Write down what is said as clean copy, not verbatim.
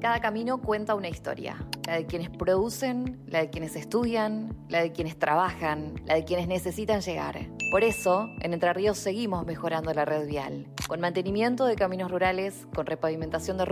Cada camino cuenta una historia. La de quienes producen, la de quienes estudian, la de quienes trabajan, la de quienes necesitan llegar. Por eso, en Entre Ríos seguimos mejorando la red vial. Con mantenimiento de caminos rurales, con repavimentación de